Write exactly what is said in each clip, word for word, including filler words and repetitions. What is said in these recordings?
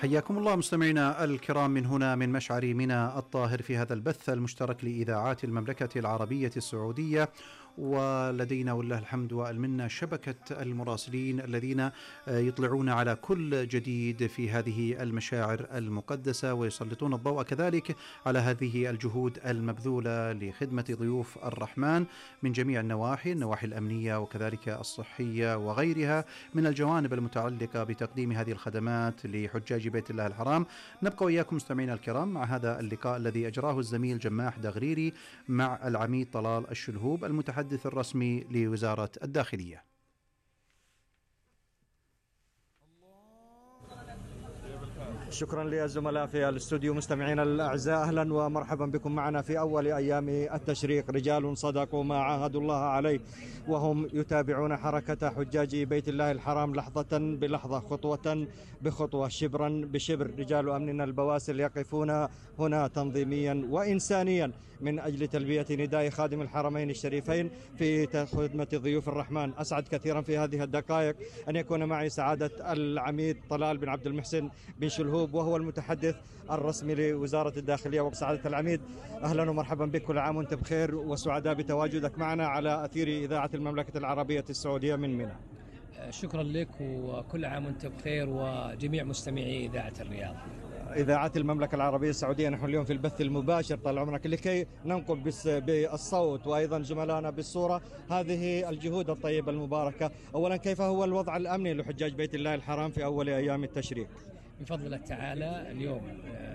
حياكم الله مستمعينا الكرام من هنا من مشعر منى الطاهر في هذا البث المشترك لإذاعات المملكة العربية السعودية، ولدينا والله الحمد والمنة شبكة المراسلين الذين يطلعون على كل جديد في هذه المشاعر المقدسة ويسلطون الضوء كذلك على هذه الجهود المبذولة لخدمة ضيوف الرحمن من جميع النواحي، النواحي الأمنية وكذلك الصحية وغيرها من الجوانب المتعلقة بتقديم هذه الخدمات لحجاج بيت الله الحرام. نبقى وإياكم مستمعينا الكرام مع هذا اللقاء الذي أجراه الزميل جماح دغريري مع العميد طلال الشلهوب المتحدث الرسمي لوزارة الداخلية. شكرا للزملاء في الاستوديو. مستمعينا الأعزاء، أهلا ومرحبا بكم معنا في أول أيام التشريق. رجال صدقوا ما عاهدوا الله عليه وهم يتابعون حركة حجاج بيت الله الحرام لحظة بلحظة، خطوة بخطوة، شبرا بشبر. رجال أمننا البواسل يقفون هنا تنظيميا وإنسانيا من أجل تلبية نداء خادم الحرمين الشريفين في خدمة ضيوف الرحمن. أسعد كثيرا في هذه الدقائق أن يكون معي سعادة العميد طلال بن عبد المحسن بن شلهوب وهو المتحدث الرسمي لوزارة الداخلية. وسعادة العميد، أهلا ومرحبا بك، كل عام وأنت بخير وسعداء بتواجدك معنا على أثير إذاعة المملكة العربية السعودية من منى. شكرا لك وكل عام وأنت بخير وجميع مستمعي إذاعة الرياض. إذاعة المملكة العربية السعودية، نحن اليوم في البث المباشر طال عمرك لكي ننقل بالصوت وأيضا زملائنا بالصورة هذه الجهود الطيبة المباركة. أولا، كيف هو الوضع الأمني لحجاج بيت الله الحرام في أول أيام التشريق؟ بفضل الله تعالى اليوم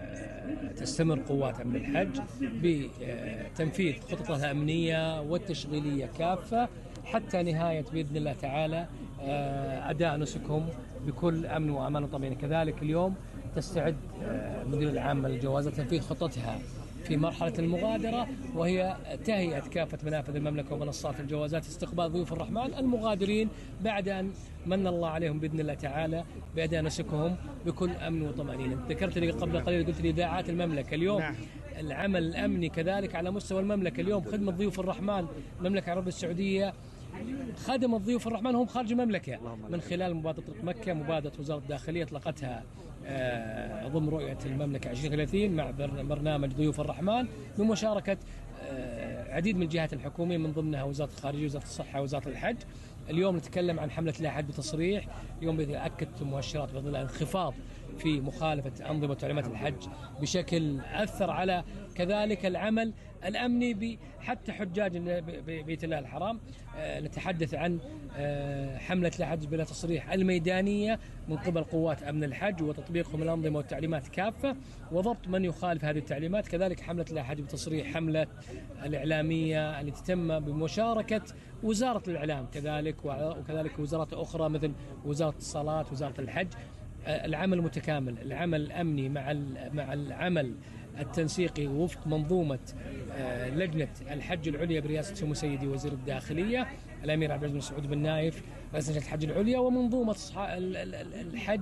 تستمر قوات أمن الحج بتنفيذ خططها الأمنية والتشغيلية كافة حتى نهاية بإذن الله تعالى أداء نسكهم بكل أمن وأمان وطمأنينة. كذلك اليوم تستعد المديرية العامة للجوازات تنفيذ خطتها في مرحلة المغادرة، وهي تهيئة كافة منافذ المملكة ومنصات الجوازات استقبال ضيوف الرحمن المغادرين بعد أن من الله عليهم بإذن الله تعالى بأداء نسكهم بكل أمن وطمأنينة. ذكرت لي قبل قليل، قلت لي إذاعات المملكة اليوم نعم. العمل الأمني كذلك على مستوى المملكة اليوم خدمة ضيوف الرحمن. المملكة العربية السعودية خدم ضيوف الرحمن هم خارج المملكة من خلال مبادرة مكة، مبادرة وزارة الداخلية أطلقتها ضمن رؤية المملكة عشرين ثلاثين مع برنامج ضيوف الرحمن بمشاركة عديد من الجهات الحكومية من ضمنها وزارة الخارجية، وزارة الصحة، وزارة الحج. اليوم نتكلم عن حملة لا حد بتصريح. اليوم بإذن أكدت مؤشرات بفضل الله انخفاض في مخالفة أنظمة وتعليمات الحج بشكل أثر على كذلك العمل الأمني حتى حجاج بيت الله الحرام. أه نتحدث عن أه حملة لا حج بلا تصريح الميدانية من قبل قوات أمن الحج وتطبيقهم الأنظمة والتعليمات كافة وضبط من يخالف هذه التعليمات. كذلك حملة لا حج بتصريح حملة الإعلامية التي تم بمشاركة وزارة الإعلام كذلك وكذلك وزارات أخرى مثل وزارة الصلاة، وزارة الحج. العمل متكامل، العمل الأمني مع مع العمل التنسيقي وفق منظومة لجنة الحج العليا برئاسة سمو سيدي وزير الداخلية الأمير عبد العزيز بن سعود بن نايف رئيس لجنة الحج العليا، ومنظومة الحج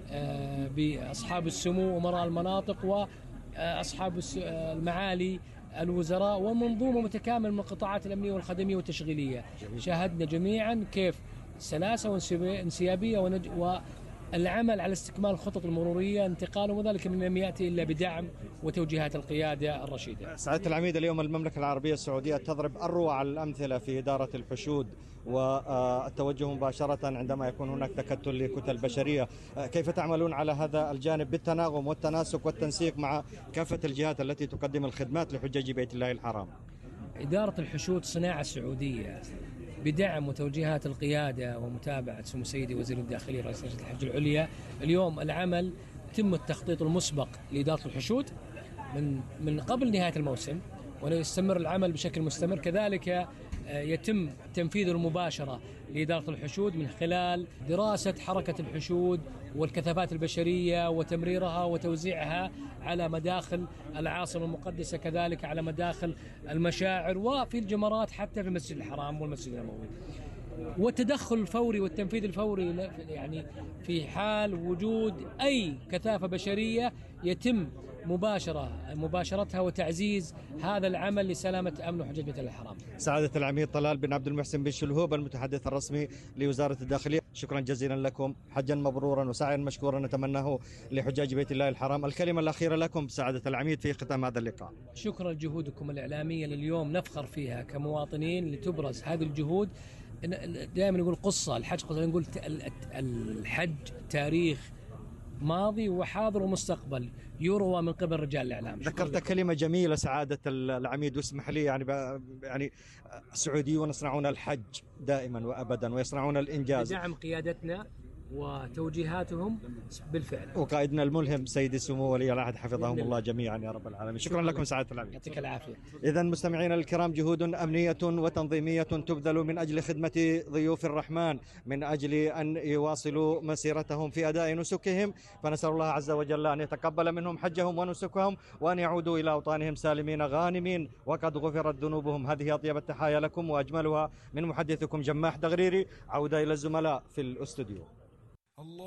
بأصحاب السمو ومراء المناطق وأصحاب المعالي الوزراء، ومنظومة متكاملة من القطاعات الأمنية والخدمية والتشغيلية. شاهدنا جميعا كيف سلاسة وانسيابية ونج... والعمل على استكمال الخطط المرورية انتقاله، وذلك من لم يأتي إلا بدعم وتوجيهات القيادة الرشيدة. سعادة العميد، اليوم المملكة العربية السعودية تضرب أروع الأمثلة في إدارة الحشود والتوجه مباشرة عندما يكون هناك تكتل لكتل بشرية. كيف تعملون على هذا الجانب بالتناغم والتناسق والتنسيق مع كافة الجهات التي تقدم الخدمات لحجاج بيت الله الحرام؟ إدارة الحشود صناعة سعودية بدعم وتوجيهات القيادة ومتابعة سمو سيدي وزير الداخلية رئيس لجنة الحج العليا. اليوم العمل تم التخطيط المسبق لإدارة الحشود من من قبل نهاية الموسم، ويستمر العمل بشكل مستمر. كذلك يتم تنفيذ المباشرة لإدارة الحشود من خلال دراسة حركة الحشود والكثافات البشرية وتمريرها وتوزيعها على مداخل العاصمة المقدسة، كذلك على مداخل المشاعر وفي الجمرات حتى في المسجد الحرام والمسجد النبوي. والتدخل الفوري والتنفيذ الفوري يعني في حال وجود أي كثافة بشرية يتم مباشرة مباشرتها وتعزيز هذا العمل لسلامة أمن وحجاج بيت الله الحرام. سعادة العميد طلال بن عبد المحسن بن شلهوب المتحدث الرسمي لوزارة الداخلية، شكرا جزيلا لكم، حجا مبرورا وسعيا مشكورا نتمناه لحجاج بيت الله الحرام. الكلمة الأخيرة لكم سعادة العميد في ختام هذا اللقاء. شكرا لجهودكم الإعلامية لليوم نفخر فيها كمواطنين لتبرز هذه الجهود. دائما نقول قصة الحج، قصة نقول الحج تاريخ ماضي وحاضر ومستقبل يروى من قبل رجال الإعلام. ذكرت كلمة جميلة سعادة العميد، واسمح لي يعني يعني السعوديون يصنعون الحج دائما وأبدا ويصنعون الإنجاز بدعم قيادتنا وتوجيهاتهم بالفعل، وقائدنا الملهم سيدي السمو ولي العهد حفظهم الله جميعا يا رب العالمين. شكرا لكم سعادة العميد، يعطيك العافية. إذا مستمعينا الكرام، جهود أمنية وتنظيمية تبذل من أجل خدمة ضيوف الرحمن من أجل أن يواصلوا مسيرتهم في أداء نسكهم، فنسأل الله عز وجل أن يتقبل منهم حجهم ونسكهم وأن يعودوا إلى أوطانهم سالمين غانمين وقد غفرت ذنوبهم. هذه أطيب التحايا لكم وأجملها من محدثكم جماح دغريري. عودة إلى الزملاء في الأستوديو.